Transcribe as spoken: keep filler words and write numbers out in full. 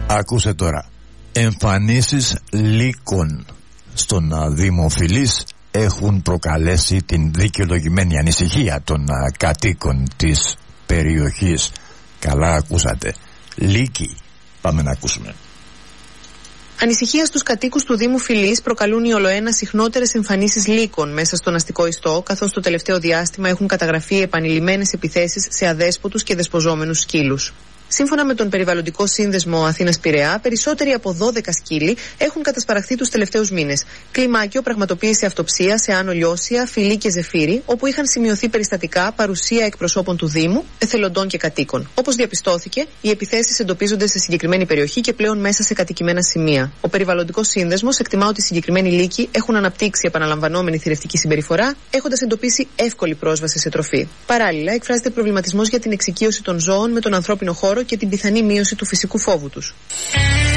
Άκουσε τώρα. Εμφανίσεις λύκων στον Δήμο Φυλής έχουν προκαλέσει την δικαιολογημένη ανησυχία των κατοίκων της περιοχής. Καλά ακούσατε. Λύκοι. Πάμε να ακούσουμε. Ανησυχία στους κατοίκους του Δήμου Φυλής προκαλούν οι ολοένα συχνότερες εμφανίσεις λύκων μέσα στον αστικό ιστό, καθώς το τελευταίο διάστημα έχουν καταγραφεί επανειλημμένες επιθέσεις σε αδέσποτους και δεσποζόμενους σκύλους. Σύμφωνα με τον Περιβαλλοντικό Σύνδεσμο Αθήνας-Πειραιά, περισσότεροι από δώδεκα σκύλοι έχουν κατασπαραχθεί τους τελευταίους μήνες. Κλιμάκιο πραγματοποίησε αυτοψία σε Άνω Λιώσια, Φυλή και Ζεφύρι, όπου είχαν σημειωθεί περιστατικά παρουσία εκπροσώπων του Δήμου, εθελοντών και κατοίκων. Όπως διαπιστώθηκε, οι επιθέσεις εντοπίζονται σε συγκεκριμένη περιοχή και πλέον μέσα σε κατοικημένα σημεία. Ο Περιβαλλοντικός Σύνδεσμος εκτιμά ότι οι συγκεκριμένοι λύκοι έχουν αναπτύξει επαναλαμβανόμενη θηρευτική συμπεριφορά, έχοντας εντοπίσει εύκολη πρόσβαση σε τροφή. Παράλληλα, εκφράζεται προβληματισμός για την εξοικείωση των ζώων με τον ανθρώπινο χώρο και την πιθανή μείωση του φυσικού φόβου τους.